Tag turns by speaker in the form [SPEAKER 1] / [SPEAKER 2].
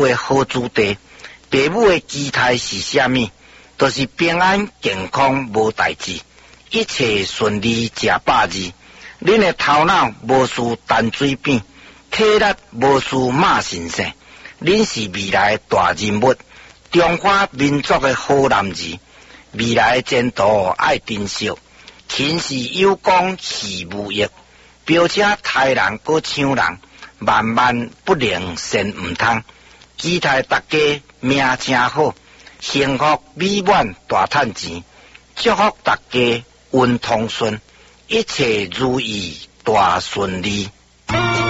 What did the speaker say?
[SPEAKER 1] 的好主题。父母的期待是啥物？就是平安健康无代志，一切顺利食饱日。恁的头脑无输淡水扁，体力无输马神圣。恁是未来的大人物，中华民族的好男儿。未来的前途爱珍惜，勤是有功是无益，标车杀人搁抢人，万万不能先唔通。期待大家命真好，幸福美满大赚钱，祝福大家运通顺，一切如意大顺利。